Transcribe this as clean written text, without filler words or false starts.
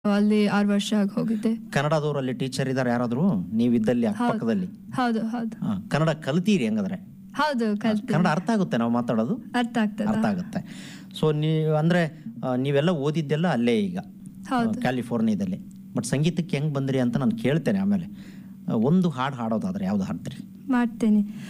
ಅಲ್ಲಿ 6 ವರ್ಷ ಆಗಿ ಹೋಗಿದ್ದೆ. ಕನ್ನಡದವರಲ್ಲಿ ಟೀಚರ್ ಇದ್ದಾರೆ ಯಾರಾದರೂ ನೀವಿದ್ದಲ್ಲಿ ಅಕ್ಕಪಕ್ಕದಲ್ಲಿ? ಹೌದು ಹೌದು ಕನ್ನಡ ಕಲ್ತೀರಿ ಹಂಗಂದ್ರೆ? ಹೌದು ಕಲ್ತೀನಿ. ಕನ್ನಡ ಅರ್ಥ ಆಗುತ್ತೆ ನಾವು ಮಾತಾಡೋದು? ಅರ್ಥ ಆಗ್ತದ? ಅರ್ಥ ಆಗುತ್ತೆ. ಸೊ ನೀವು ಅಂದರೆ ನೀವೆಲ್ಲ ಓದಿದ್ದೆಲ್ಲ ಅಲ್ಲೇ ಈಗ ಹೌದು. ಕ್ಯಾಲಿಫೋರ್ನಿಯಾದಲ್ಲಿ. ಬಟ್ ಸಂಗೀತಕ್ಕೆ ಹೆಂಗೆ ಬಂದ್ರಿ ಅಂತ ನಾನು ಕೇಳ್ತೇನೆ ಆಮೇಲೆ. ಒಂದು ಹಾಡು ಹಾಡೋದಾದ್ರೆ ಯಾವ್ದು ಹಾಡ್ತೀರಿ? ಮಾಡ್ತೇನೆ.